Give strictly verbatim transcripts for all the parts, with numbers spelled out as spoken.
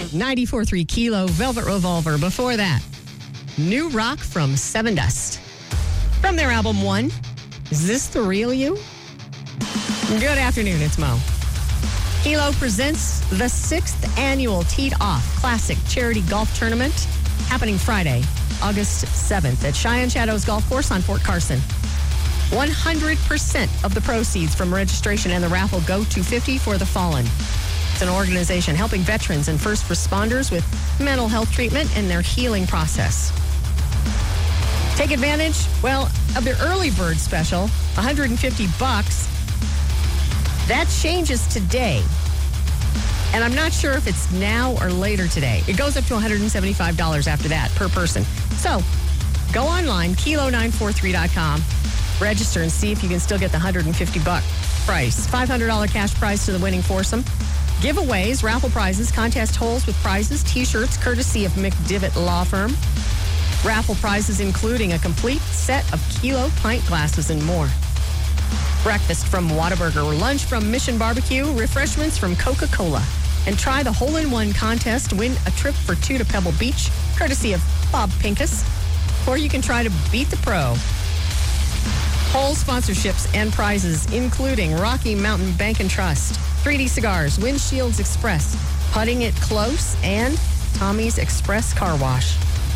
ninety-four point three Kilo, Velvet Revolver. Before that, new rock from Seven Dust. From their album One, Is This the Real You? Good afternoon, it's Mo. Kilo presents the sixth annual Teed Off Classic Charity Golf Tournament, happening Friday, August seventh at Cheyenne Shadows Golf Course on Fort Carson. one hundred percent of the proceeds from registration and the raffle go to fifty for the Fallen. It's an organization helping veterans and first responders with mental health treatment and their healing process. Take advantage, well, of their early bird special, one hundred fifty bucks. That changes today. And I'm not sure if it's now or later today. It goes up to one hundred seventy-five dollars after that per person. So go online, kilo nine four three dot com, register and see if you can still get the one hundred fifty buck price. five hundred dollars cash prize to the winning foursome. Giveaways, raffle prizes, contest holes with prizes, t-shirts courtesy of McDivitt Law Firm. Raffle prizes including a complete set of Kilo pint glasses and more. Breakfast from Whataburger, lunch from Mission Barbecue, refreshments from Coca-Cola. And try the hole-in-one contest, win a trip for two to Pebble Beach, courtesy of Bob Pincus. Or you can try to beat the pro. Whole sponsorships and prizes, including Rocky Mountain Bank and Trust, three D Cigars, Windshields Express, Putting It Close, and Tommy's Express Car Wash.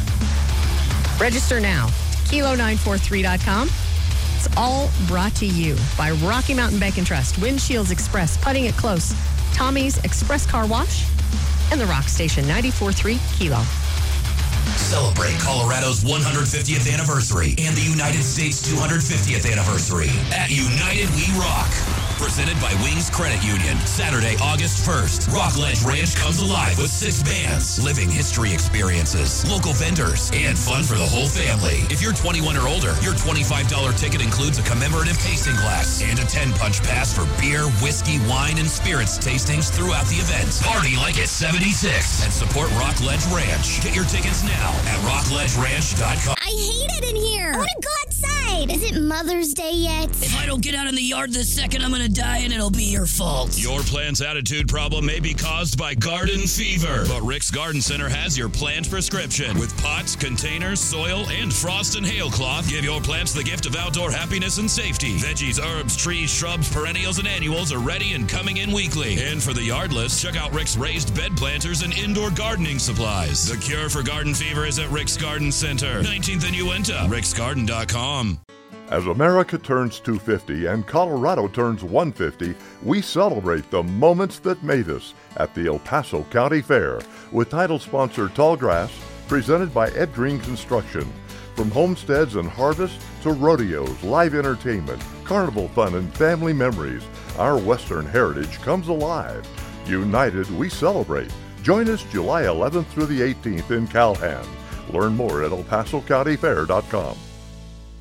Register now, kilo nine four three dot com. It's all brought to you by Rocky Mountain Bank and Trust, Windshields Express, Putting It Close, Tommy's Express Car Wash, and the Rock Station ninety-four point three Kilo. Celebrate Colorado's one hundred fiftieth anniversary and the United States two hundred fiftieth anniversary at United We Rock. Presented by Wings Credit Union. Saturday, August first. Rockledge Ranch comes alive with six bands, living history experiences, local vendors, and fun for the whole family. If you're twenty-one or older, your twenty-five dollars ticket includes a commemorative tasting glass and a ten-punch pass for beer, whiskey, wine, and spirits tastings throughout the event. Party like it's seventy-six and support Rockledge Ranch. Get your tickets now at rockledge ranch dot com. I hate it in here. I want to go outside. Is it Mother's Day yet? If I don't get out in the yard this second, I'm going to die and it'll be your fault. Your plant's attitude problem may be caused by garden fever, but Rick's Garden Center has your plant prescription. With pots, containers, soil, and frost and hail cloth, give your plants the gift of outdoor happiness and safety. Veggies, herbs, trees, shrubs, perennials, and annuals are ready and coming in weekly. And for the yardless, check out Rick's raised bed planters and indoor gardening supplies. The cure for garden fever is at Rick's Garden Center, nineteenth and Uinta, ricks garden dot com. As America turns two hundred fifty and Colorado turns one hundred fifty, we celebrate the moments that made us at the El Paso County Fair with title sponsor Tallgrass, presented by Ed Green Construction. From homesteads and harvest to rodeos, live entertainment, carnival fun, and family memories, our Western heritage comes alive. United, we celebrate. Join us July eleventh through the eighteenth in Calhan. Learn more at el paso county fair dot com.